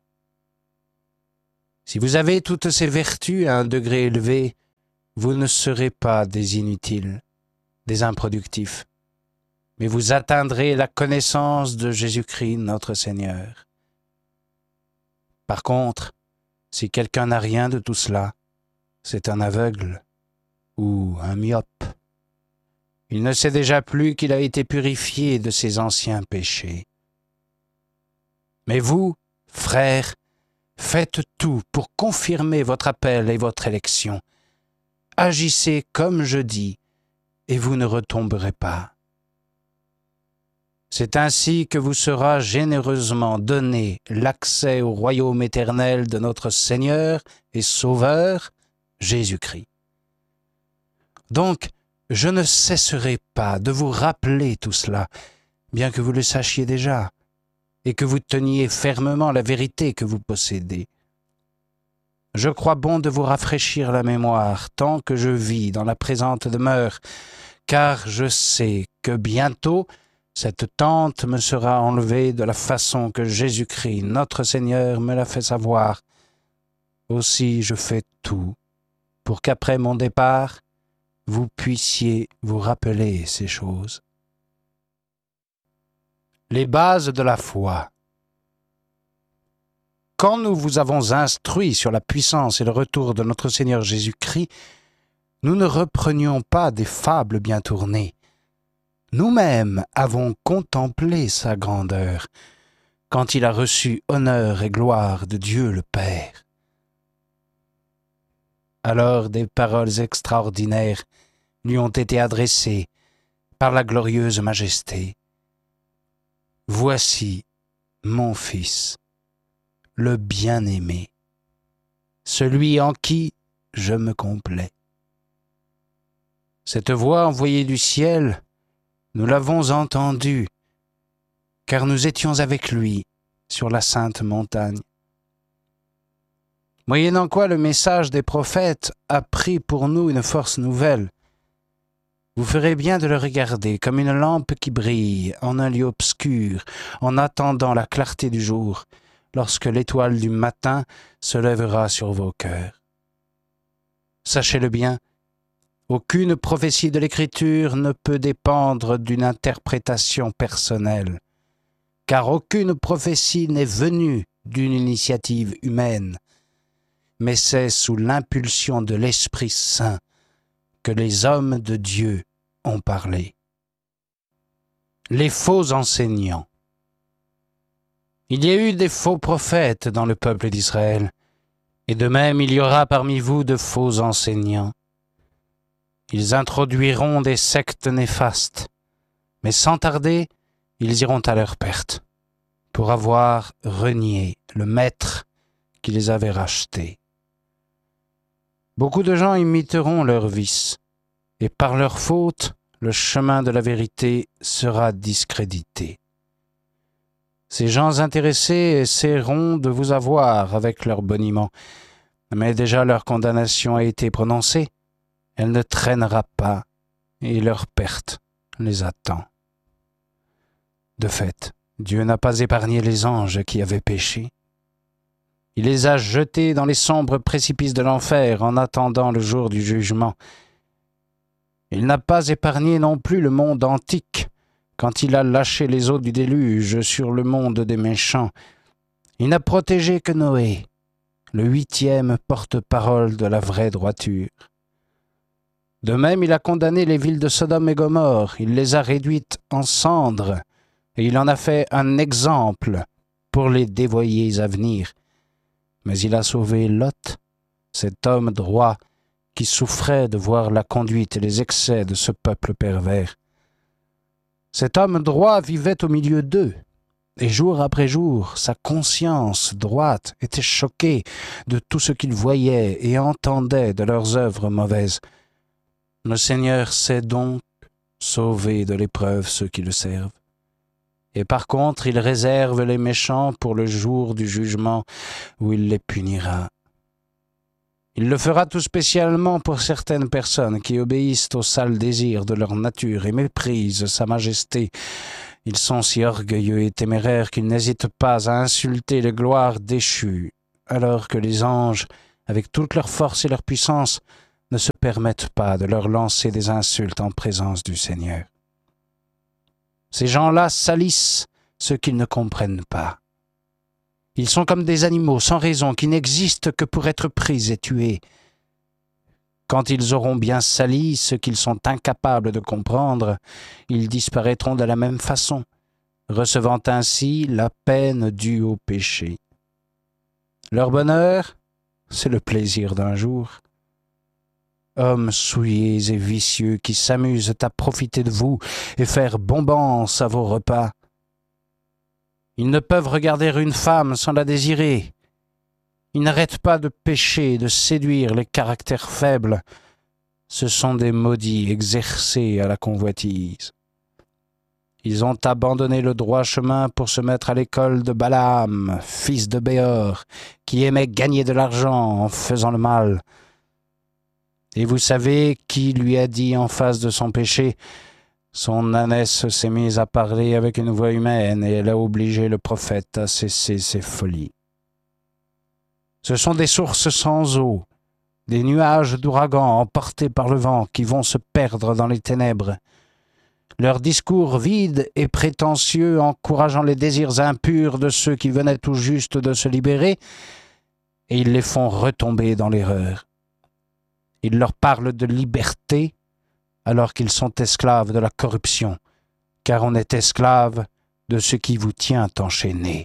Si vous avez toutes ces vertus à un degré élevé, vous ne serez pas des inutiles, des improductifs, mais vous atteindrez la connaissance de Jésus-Christ notre Seigneur. Par contre, si quelqu'un n'a rien de tout cela, c'est un aveugle ou un myope. Il ne sait déjà plus qu'il a été purifié de ses anciens péchés. Mais vous, frères, faites tout pour confirmer votre appel et votre élection. Agissez comme je dis, et vous ne retomberez pas. C'est ainsi que vous sera généreusement donné l'accès au royaume éternel de notre Seigneur et Sauveur, Jésus-Christ. Donc, je ne cesserai pas de vous rappeler tout cela, bien que vous le sachiez déjà, et que vous teniez fermement la vérité que vous possédez. Je crois bon de vous rafraîchir la mémoire tant que je vis dans la présente demeure, car je sais que bientôt cette tente me sera enlevée de la façon que Jésus-Christ, notre Seigneur, me l'a fait savoir. Aussi je fais tout pour qu'après mon départ, vous puissiez vous rappeler ces choses. Les bases de la foi. Quand nous vous avons instruit sur la puissance et le retour de notre Seigneur Jésus-Christ, nous ne reprenions pas des fables bien tournées. Nous-mêmes avons contemplé sa grandeur, quand il a reçu honneur et gloire de Dieu le Père. Alors des paroles extraordinaires lui ont été adressées par la glorieuse majesté. « Voici mon Fils, le bien-aimé, celui en qui je me complais. » Cette voix envoyée du ciel, nous l'avons entendue, car nous étions avec lui sur la sainte montagne. Moyennant quoi le message des prophètes a pris pour nous une force nouvelle. Vous ferez bien de le regarder comme une lampe qui brille en un lieu obscur, en attendant la clarté du jour, lorsque l'étoile du matin se lèvera sur vos cœurs. Sachez-le bien, aucune prophétie de l'Écriture ne peut dépendre d'une interprétation personnelle, car aucune prophétie n'est venue d'une initiative humaine, mais c'est sous l'impulsion de l'Esprit Saint que les hommes de Dieu ont parlé. Les faux enseignants. Il y a eu des faux prophètes dans le peuple d'Israël, et de même il y aura parmi vous de faux enseignants. Ils introduiront des sectes néfastes, mais sans tarder, ils iront à leur perte, pour avoir renié le Maître qui les avait rachetés. Beaucoup de gens imiteront leurs vices, et par leur faute, le chemin de la vérité sera discrédité. Ces gens intéressés essaieront de vous avoir avec leur boniment, mais déjà leur condamnation a été prononcée, elle ne traînera pas, et leur perte les attend. De fait, Dieu n'a pas épargné les anges qui avaient péché. Il les a jetés dans les sombres précipices de l'enfer en attendant le jour du jugement. Il n'a pas épargné non plus le monde antique quand il a lâché les eaux du déluge sur le monde des méchants. Il n'a protégé que Noé, le huitième porte-parole de la vraie droiture. De même, il a condamné les villes de Sodome et Gomorrhe, il les a réduites en cendres, et il en a fait un exemple pour les dévoyés à venir. Mais il a sauvé Lot, cet homme droit qui souffrait de voir la conduite et les excès de ce peuple pervers. Cet homme droit vivait au milieu d'eux, et jour après jour, sa conscience droite était choquée de tout ce qu'il voyait et entendait de leurs œuvres mauvaises. Le Seigneur sait donc sauver de l'épreuve ceux qui le servent. Et par contre, il réserve les méchants pour le jour du jugement où il les punira. Il le fera tout spécialement pour certaines personnes qui obéissent aux sales désirs de leur nature et méprisent sa majesté Ils sont si orgueilleux et téméraires qu'ils n'hésitent pas à insulter les gloires déchues, alors que les anges, avec toute leur force et leur puissance, ne se permettent pas de leur lancer des insultes en présence du Seigneur. Ces gens-là salissent ce qu'ils ne comprennent pas. Ils sont comme des animaux sans raison qui n'existent que pour être pris et tués. Quand ils auront bien sali ce qu'ils sont incapables de comprendre, ils disparaîtront de la même façon, recevant ainsi la peine due au péché. Leur bonheur, c'est le plaisir d'un jour. Hommes souillés et vicieux qui s'amusent à profiter de vous et faire bombance à vos repas. Ils ne peuvent regarder une femme sans la désirer. Ils n'arrêtent pas de pécher et de séduire les caractères faibles. Ce sont des maudits exercés à la convoitise. Ils ont abandonné le droit chemin pour se mettre à l'école de Balaam, fils de Béor, qui aimait gagner de l'argent en faisant le mal. Et vous savez qui lui a dit en face de son péché ? Son ânesse s'est mise à parler avec une voix humaine et elle a obligé le prophète à cesser ses folies. Ce sont des sources sans eau, des nuages d'ouragan emportés par le vent qui vont se perdre dans les ténèbres. Leurs discours vides et prétentieux encourageant les désirs impurs de ceux qui venaient tout juste de se libérer, et ils les font retomber dans l'erreur. Ils leur parlent de liberté alors qu'ils sont esclaves de la corruption, car on est esclave de ce qui vous tient enchaîné.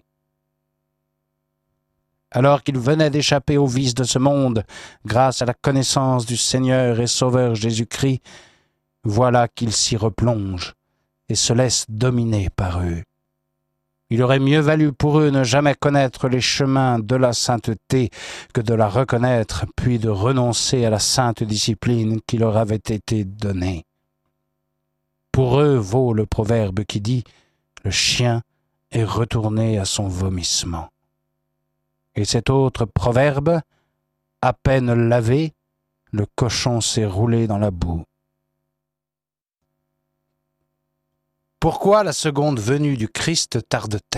Alors qu'ils venaient d'échapper aux vices de ce monde, grâce à la connaissance du Seigneur et Sauveur Jésus-Christ, voilà qu'ils s'y replongent et se laissent dominer par eux. Il aurait mieux valu pour eux ne jamais connaître les chemins de la sainteté que de la reconnaître, puis de renoncer à la sainte discipline qui leur avait été donnée. Pour eux vaut le proverbe qui dit « Le chien est retourné à son vomissement ». Et cet autre proverbe, à peine lavé, le cochon s'est roulé dans la boue. Pourquoi la seconde venue du Christ tarde-t-elle ?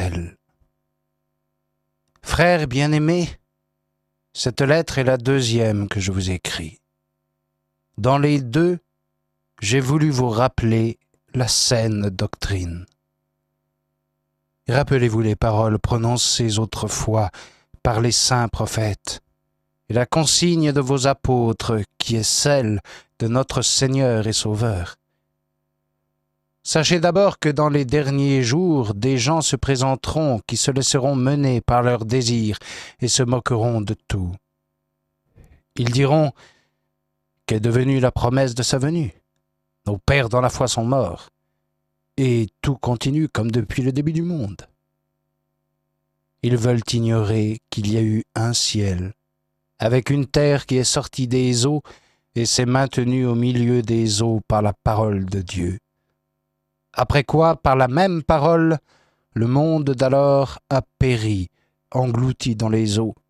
Frères bien-aimés, cette lettre est la deuxième que je vous écris. Dans les deux, j'ai voulu vous rappeler la saine doctrine. Rappelez-vous les paroles prononcées autrefois par les saints prophètes, et la consigne de vos apôtres qui est celle de notre Seigneur et Sauveur. Sachez d'abord que dans les derniers jours, des gens se présenteront qui se laisseront mener par leurs désirs et se moqueront de tout. Ils diront qu'est devenue la promesse de sa venue. Nos pères dans la foi sont morts, et tout continue comme depuis le début du monde. Ils veulent ignorer qu'il y a eu un ciel, avec une terre qui est sortie des eaux et s'est maintenue au milieu des eaux par la parole de Dieu. Après quoi, par la même parole, le monde d'alors a péri, englouti dans les eaux.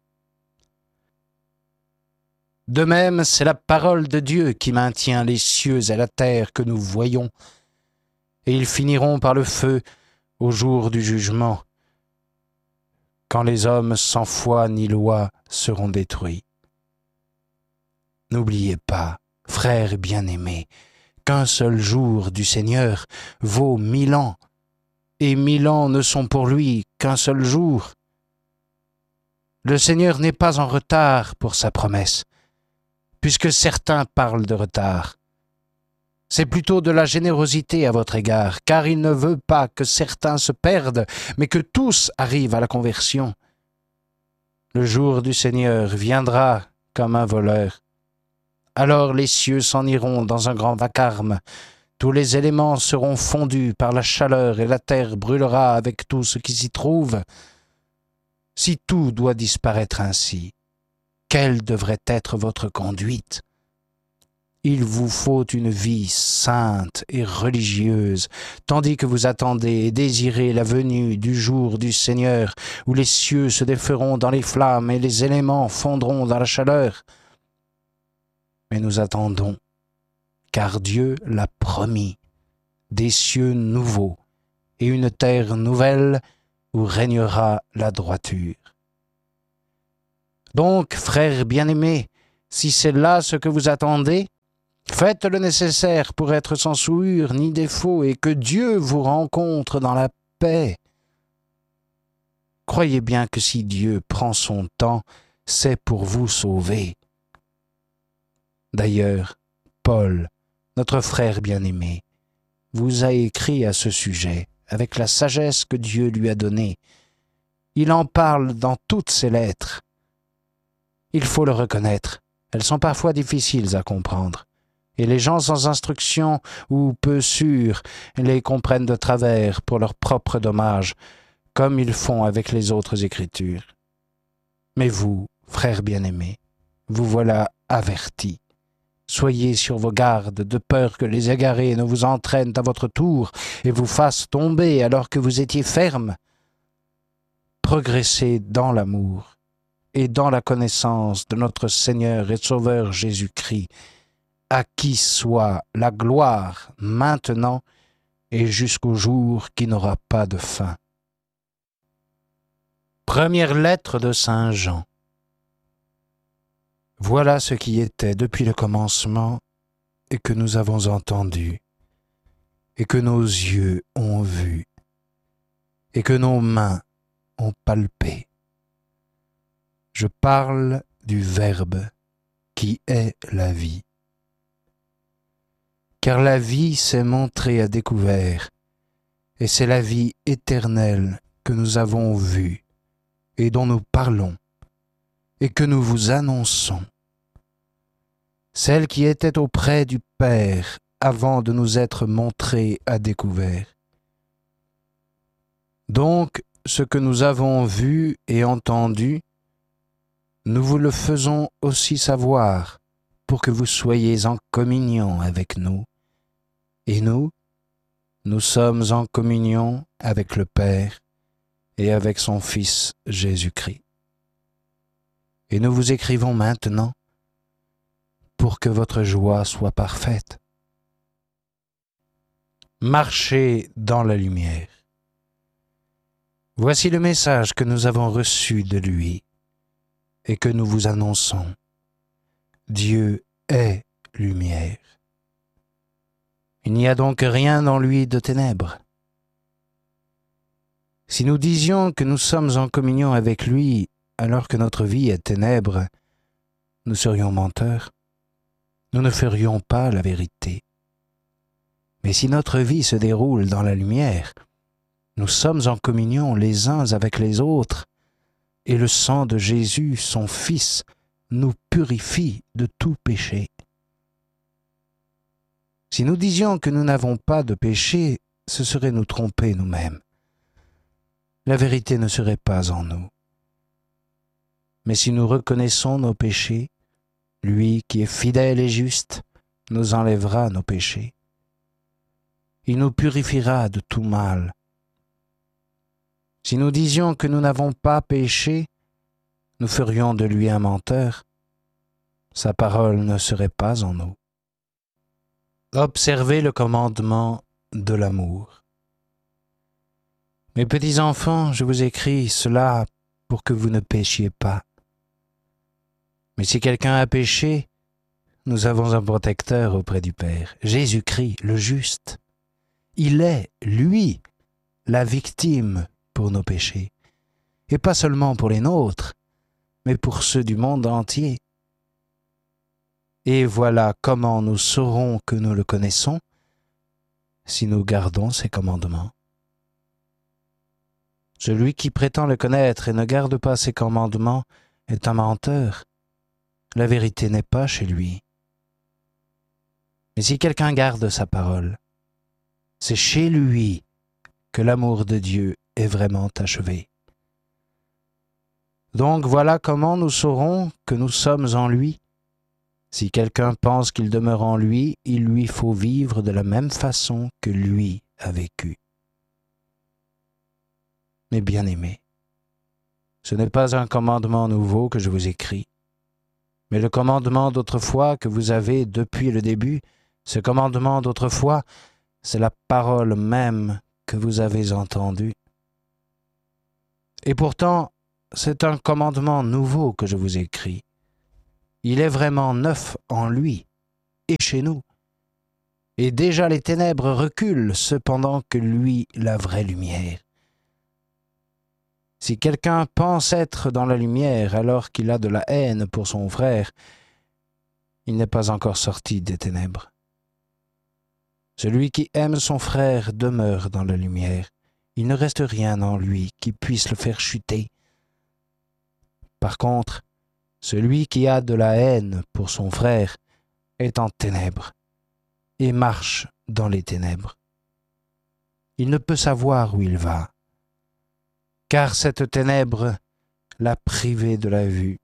De même, c'est la parole de Dieu qui maintient les cieux et la terre que nous voyons, et ils finiront par le feu au jour du jugement, quand les hommes sans foi ni loi seront détruits. N'oubliez pas, frères bien-aimés, qu'un seul jour du Seigneur vaut mille ans, et mille ans ne sont pour lui qu'un seul jour. Le Seigneur n'est pas en retard pour sa promesse, puisque certains parlent de retard. C'est plutôt de la générosité à votre égard, car il ne veut pas que certains se perdent, mais que tous arrivent à la conversion. Le jour du Seigneur viendra comme un voleur. Alors les cieux s'en iront dans un grand vacarme, tous les éléments seront fondus par la chaleur et la terre brûlera avec tout ce qui s'y trouve. Si tout doit disparaître ainsi, quelle devrait être votre conduite ? Il vous faut une vie sainte et religieuse, tandis que vous attendez et désirez la venue du jour du Seigneur, où les cieux se déferont dans les flammes et les éléments fondront dans la chaleur. Mais nous attendons, car Dieu l'a promis, des cieux nouveaux et une terre nouvelle où régnera la droiture. Donc, frères bien-aimés, si c'est là ce que vous attendez, faites le nécessaire pour être sans souillure ni défaut et que Dieu vous rencontre dans la paix. Croyez bien que si Dieu prend son temps, c'est pour vous sauver. D'ailleurs, Paul, notre frère bien-aimé, vous a écrit à ce sujet avec la sagesse que Dieu lui a donnée. Il en parle dans toutes ses lettres. Il faut le reconnaître, elles sont parfois difficiles à comprendre, et les gens sans instruction ou peu sûrs les comprennent de travers pour leur propre dommage, comme ils font avec les autres Écritures. Mais vous, frères bien-aimés, vous voilà avertis. Soyez sur vos gardes, de peur que les égarés ne vous entraînent à votre tour et vous fassent tomber alors que vous étiez fermes. Progressez dans l'amour et dans la connaissance de notre Seigneur et Sauveur Jésus-Christ, à qui soit la gloire maintenant et jusqu'au jour qui n'aura pas de fin. Première lettre de Saint Jean. Voilà ce qui était depuis le commencement et que nous avons entendu, et que nos yeux ont vu, et que nos mains ont palpé. Je parle du Verbe qui est la vie. Car la vie s'est montrée à découvert, et c'est la vie éternelle que nous avons vue, et dont nous parlons, et que nous vous annonçons. Celle qui était auprès du Père avant de nous être montrée à découvert. Donc, ce que nous avons vu et entendu, nous vous le faisons aussi savoir, pour que vous soyez en communion avec nous. Et nous, nous sommes en communion avec le Père et avec son Fils Jésus-Christ. Et nous vous écrivons maintenant pour que votre joie soit parfaite. Marchez dans la lumière. Voici le message que nous avons reçu de lui et que nous vous annonçons. Dieu est lumière. Il n'y a donc rien en lui de ténèbres. Si nous disions que nous sommes en communion avec lui alors que notre vie est ténèbres, nous serions menteurs. Nous ne ferions pas la vérité. Mais si notre vie se déroule dans la lumière, nous sommes en communion les uns avec les autres, et le sang de Jésus, son Fils, nous purifie de tout péché. Si nous disions que nous n'avons pas de péché, ce serait nous tromper nous-mêmes. La vérité ne serait pas en nous. Mais si nous reconnaissons nos péchés, lui qui est fidèle et juste nous enlèvera nos péchés. Il nous purifiera de tout mal. Si nous disions que nous n'avons pas péché, nous ferions de lui un menteur. Sa parole ne serait pas en nous. Observez le commandement de l'amour. Mes petits enfants, je vous écris cela pour que vous ne péchiez pas. Mais si quelqu'un a péché, nous avons un protecteur auprès du Père, Jésus-Christ, le juste. Il est, lui, la victime pour nos péchés, et pas seulement pour les nôtres, mais pour ceux du monde entier. Et voilà comment nous saurons que nous le connaissons, si nous gardons ses commandements. Celui qui prétend le connaître et ne garde pas ses commandements est un menteur. La vérité n'est pas chez lui. Mais si quelqu'un garde sa parole, c'est chez lui que l'amour de Dieu est vraiment achevé. Donc voilà comment nous saurons que nous sommes en lui. Si quelqu'un pense qu'il demeure en lui, il lui faut vivre de la même façon que lui a vécu. Mes bien-aimés, ce n'est pas un commandement nouveau que je vous écris, mais le commandement d'autrefois que vous avez depuis le début. Ce commandement d'autrefois, c'est la parole même que vous avez entendu. Et pourtant, c'est un commandement nouveau que je vous écris. Il est vraiment neuf en lui et chez nous. Et déjà les ténèbres reculent, cependant que lui, la vraie lumière. Si quelqu'un pense être dans la lumière alors qu'il a de la haine pour son frère, il n'est pas encore sorti des ténèbres. Celui qui aime son frère demeure dans la lumière. Il ne reste rien en lui qui puisse le faire chuter. Par contre, celui qui a de la haine pour son frère est en ténèbres et marche dans les ténèbres. Il ne peut savoir où il va, car cette ténèbre l'a privé de la vue.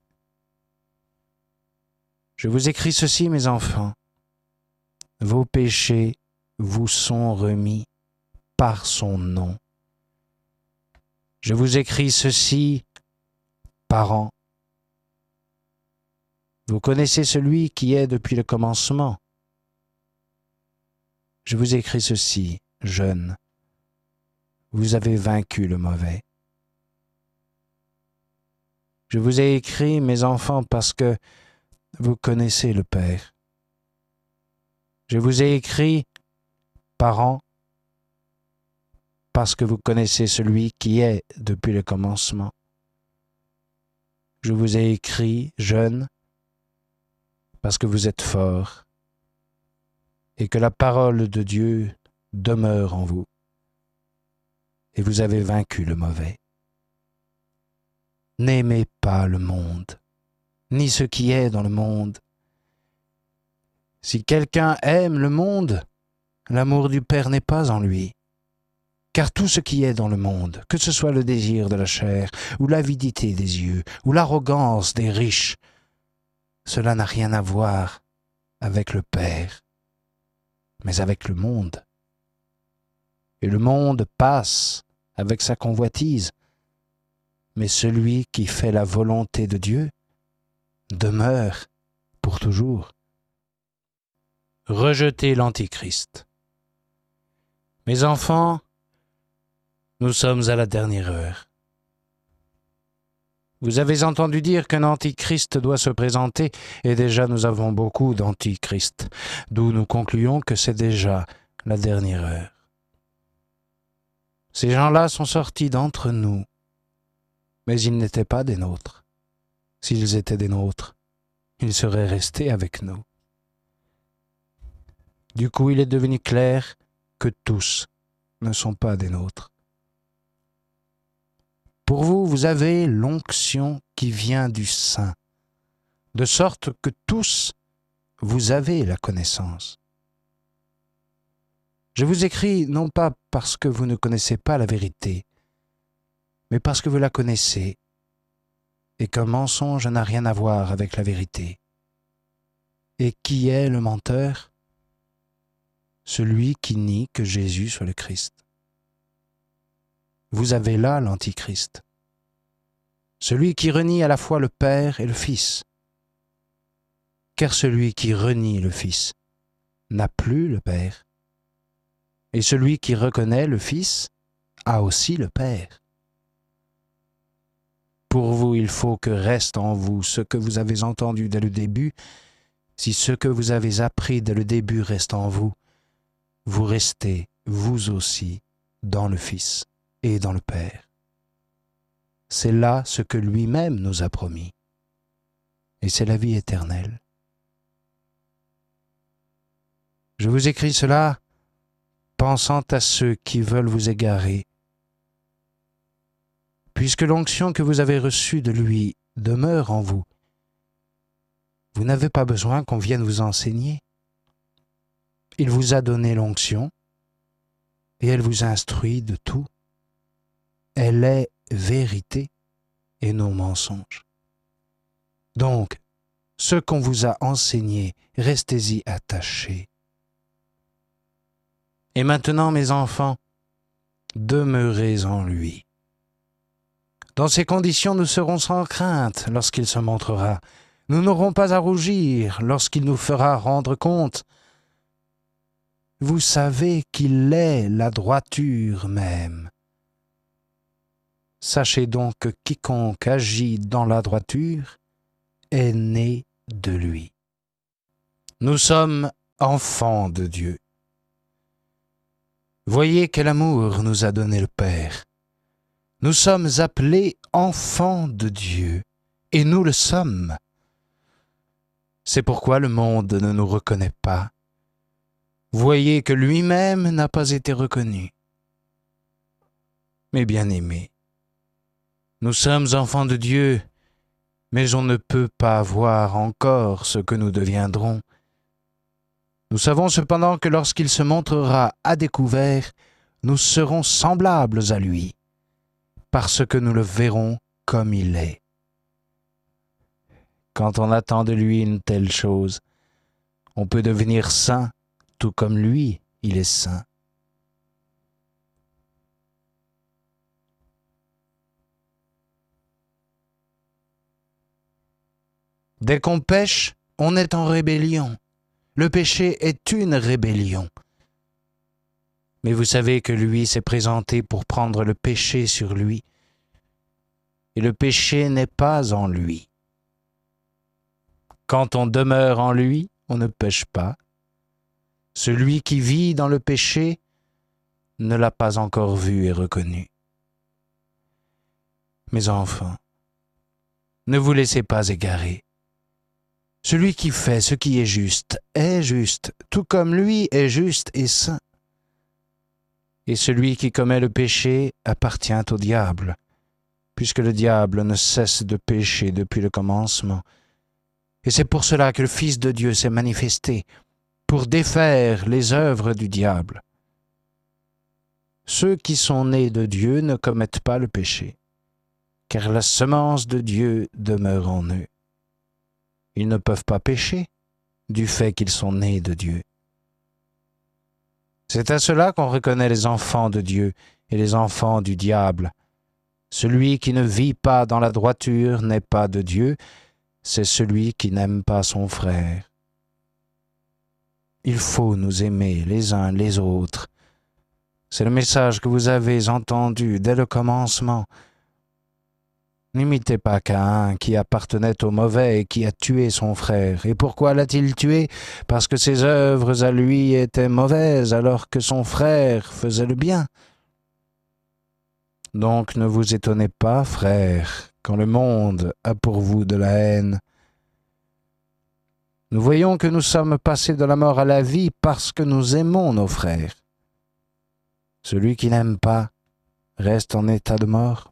Je vous écris ceci, mes enfants. Vos péchés vous sont remis par son nom. Je vous écris ceci, parents. Vous connaissez celui qui est depuis le commencement. Je vous écris ceci, jeunes. Vous avez vaincu le mauvais. Je vous ai écrit, mes enfants, parce que vous connaissez le Père. Je vous ai écrit, parents, parce que vous connaissez celui qui est depuis le commencement. Je vous ai écrit, jeunes, parce que vous êtes forts et que la parole de Dieu demeure en vous et vous avez vaincu le mauvais. N'aimez pas le monde, ni ce qui est dans le monde. Si quelqu'un aime le monde, l'amour du Père n'est pas en lui. Car tout ce qui est dans le monde, que ce soit le désir de la chair, ou l'avidité des yeux, ou l'arrogance des riches, cela n'a rien à voir avec le Père, mais avec le monde. Et le monde passe avec sa convoitise, mais celui qui fait la volonté de Dieu demeure pour toujours. Rejetez l'Antichrist. Mes enfants, nous sommes à la dernière heure. Vous avez entendu dire qu'un antichrist doit se présenter, et déjà nous avons beaucoup d'antichrists, d'où nous concluons que c'est déjà la dernière heure. Ces gens-là sont sortis d'entre nous, mais ils n'étaient pas des nôtres. S'ils étaient des nôtres, ils seraient restés avec nous. Du coup, il est devenu clair que tous ne sont pas des nôtres. Pour vous, vous avez l'onction qui vient du Saint, de sorte que tous, vous avez la connaissance. Je vous écris non pas parce que vous ne connaissez pas la vérité, mais parce que vous la connaissez, et qu'un mensonge n'a rien à voir avec la vérité. Et qui est le menteur? Celui qui nie que Jésus soit le Christ. Vous avez là l'Antichrist, celui qui renie à la fois le Père et le Fils. Car celui qui renie le Fils n'a plus le Père, et celui qui reconnaît le Fils a aussi le Père. Pour vous, il faut que reste en vous ce que vous avez entendu dès le début. Si ce que vous avez appris dès le début reste en vous, vous restez, vous aussi, dans le Fils et dans le Père. C'est là ce que lui-même nous a promis, et c'est la vie éternelle. Je vous écris cela pensant à ceux qui veulent vous égarer, puisque l'onction que vous avez reçue de lui demeure en vous. Vous n'avez pas besoin qu'on vienne vous enseigner. Il vous a donné l'onction et elle vous instruit de tout. Elle est vérité et non mensonge. Donc, ce qu'on vous a enseigné, restez-y attachés. Et maintenant, mes enfants, demeurez en lui. Dans ces conditions, nous serons sans crainte lorsqu'il se montrera. Nous n'aurons pas à rougir lorsqu'il nous fera rendre compte. vous savez qu'il est la droiture même. Sachez donc que quiconque agit dans la droiture est né de lui. Nous sommes enfants de Dieu. Voyez quel amour nous a donné le Père. Nous sommes appelés enfants de Dieu, et nous le sommes. C'est pourquoi le monde ne nous reconnaît pas. Voyez que lui-même n'a pas été reconnu. Mes bien-aimés, nous sommes enfants de Dieu, mais on ne peut pas voir encore ce que nous deviendrons. Nous savons cependant que lorsqu'il se montrera à découvert, nous serons semblables à lui, parce que nous le verrons comme il est. Quand on attend de lui une telle chose, on peut devenir saint, tout comme lui, il est saint. Dès qu'on pêche, on est en rébellion. Le péché est une rébellion. Mais vous savez que lui s'est présenté pour prendre le péché sur lui. Et le péché n'est pas en lui. Quand on demeure en lui, on ne pêche pas. Celui qui vit dans le péché ne l'a pas encore vu et reconnu. Mes enfants, ne vous laissez pas égarer. Celui qui fait ce qui est juste est juste, tout comme lui est juste et saint. Et celui qui commet le péché appartient au diable, puisque le diable ne cesse de pécher depuis le commencement. Et c'est pour cela que le Fils de Dieu s'est manifesté, pour défaire les œuvres du diable. Ceux qui sont nés de Dieu ne commettent pas le péché, car la semence de Dieu demeure en eux. Ils ne peuvent pas pécher du fait qu'ils sont nés de Dieu. C'est à cela qu'on reconnaît les enfants de Dieu et les enfants du diable. Celui qui ne vit pas dans la droiture n'est pas de Dieu, c'est celui qui n'aime pas son frère. Il faut nous aimer les uns les autres. C'est le message que vous avez entendu dès le commencement. N'imitez pas Caïn qui appartenait au mauvais et qui a tué son frère. Et pourquoi l'a-t-il tué? Parce que ses œuvres à lui étaient mauvaises alors que son frère faisait le bien. Donc ne vous étonnez pas, frères, quand le monde a pour vous de la haine. Nous voyons que nous sommes passés de la mort à la vie parce que nous aimons nos frères. Celui qui n'aime pas reste en état de mort.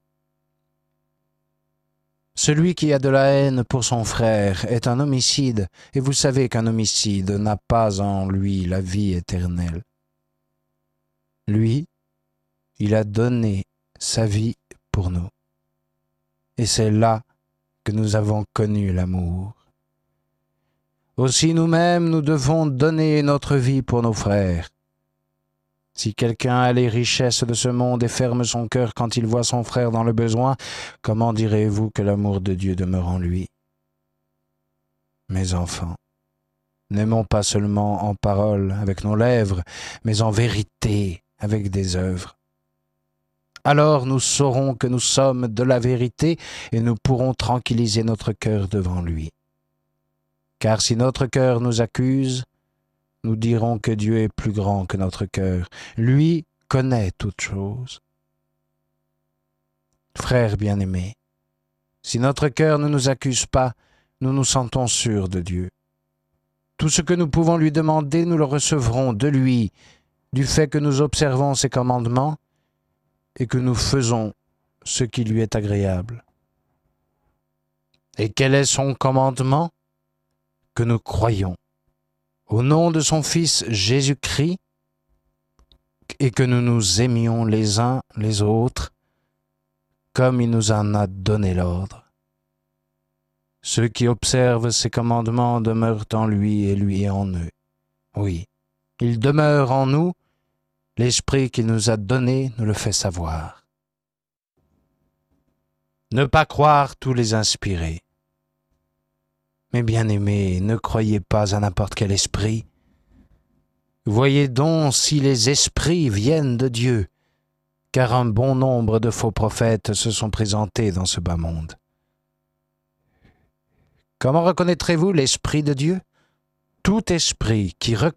Celui qui a de la haine pour son frère est un homicide, et vous savez qu'un homicide n'a pas en lui la vie éternelle. Lui, il a donné sa vie pour nous. Et c'est là que nous avons connu l'amour. Aussi nous-mêmes, nous devons donner notre vie pour nos frères. Si quelqu'un a les richesses de ce monde et ferme son cœur quand il voit son frère dans le besoin, comment direz-vous que l'amour de Dieu demeure en lui? Mes enfants, n'aimons pas seulement en parole avec nos lèvres, mais en vérité avec des œuvres. Alors nous saurons que nous sommes de la vérité et nous pourrons tranquilliser notre cœur devant lui. Car si notre cœur nous accuse, nous dirons que Dieu est plus grand que notre cœur. Lui connaît toutes choses. Frères bien-aimés, si notre cœur ne nous accuse pas, nous nous sentons sûrs de Dieu. Tout ce que nous pouvons lui demander, nous le recevrons de lui, du fait que nous observons ses commandements et que nous faisons ce qui lui est agréable. Et quel est son commandement? Que nous croyons au nom de son Fils Jésus-Christ, et que nous nous aimions les uns les autres, comme il nous en a donné l'ordre. Ceux qui observent ses commandements demeurent en lui et lui en eux. Oui, il demeure en nous, l'Esprit qu'il nous a donné nous le fait savoir. Ne pas croire tous les inspirés. Mes bien-aimés, ne croyez pas à n'importe quel esprit. Voyez donc si les esprits viennent de Dieu, car un bon nombre de faux prophètes se sont présentés dans ce bas monde. Comment reconnaîtrez-vous l'Esprit de Dieu? Tout esprit qui reconnaît